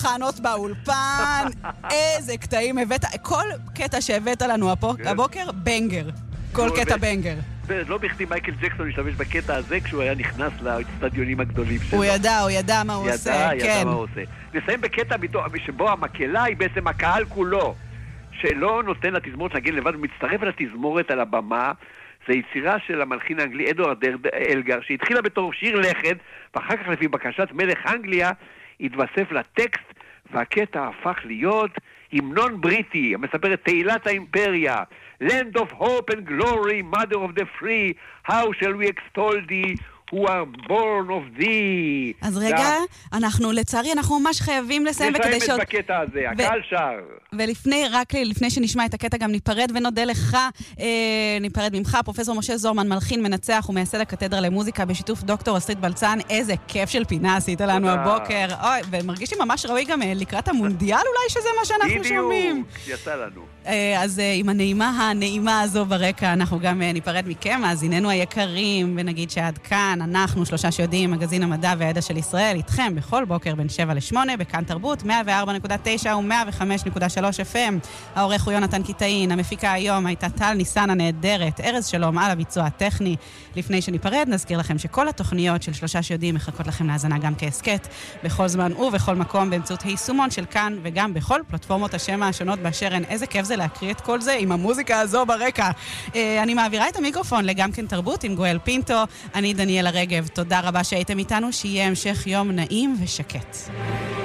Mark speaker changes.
Speaker 1: חנות באולפן, איזה קטעים הבאת, כל קטע שהבאת לנו הבוקר, בנגר. כל קטע בנגר.
Speaker 2: לא בכדי מייקל ג'קסון השתמש בקטע הזה כשהוא היה נכנס לאצטדיונים הגדולים שלו.
Speaker 1: הוא ידע מה הוא עושה, כן.
Speaker 2: ידע מה הוא עושה. נסיים בקטע שבו המקהלה היא בעצם הקהל כולו, שלא נותן לתזמורת להגיע לבד, הוא מצטרף לתזמורת על הבמה. זה יצירה של המלחין האנגלי אדוארד אלגר, שהתחילה בתור שיר לכת, ואחר כך לפי בקשת מלך אנגליה, התווסף לטקסט, והקטע הפך להיות המנון בריטי, המספר את תהילת האימפריה, Land of hope and glory, mother of the free, how shall we extol thee, who are born of thee.
Speaker 1: אז רגע, לצערי, אנחנו ממש חייבים לסיים
Speaker 2: נסיים את בקטע הזה, הקהל שר.
Speaker 1: לפני שנשמע את הקטע גם ניפרד ונודה לך, ניפרד ממך, פרופסור משה זורמן, מלחין, מנצח ומייסד הקתדרה למוזיקה בשיתוף דוקטור אסטרית בלצן. איזה כיף של פינה עשית לנו הבוקר. ומרגיש לי ממש ראוי גם לקראת המונדיאל אולי שזה מה שאנחנו שומעים.
Speaker 2: בדיוק, יצא לנו.
Speaker 1: אז עם הנעימה הזו ברקע, אנחנו גם ניפרד מכם, מאזיננו היקרים, ונגיד שעד כאן אנחנו שלושה שיודעים, מגזין המדע והידע של ישראל, איתכם בכל בוקר בין 7 ל-8, בכאן תרבות, 104.9 ו-105.3 FM. העורך הוא יונתן קיטאין, המפיקה היום הייתה טל ניסן הנהדרת, ארז שלום על הביצוע הטכני. לפני שניפרד, נזכיר לכם שכל התוכניות של שלושה שיודעים מחכות לכם להאזנה גם כעסקט, בכל זמן ובכל מקום, באמצעות היישומון של כאן, וגם בכל פלטפורמות השמע השונות באשר הן. איזה כיף זה להקריא את כל זה עם המוזיקה הזו ברקע. אני מעבירה את המיקרופון לגם כן תרבות עם גואל פינטו, אני דניאלה רגב. תודה רבה שהייתם איתנו, שיהיה המשך יום נעים ושקט.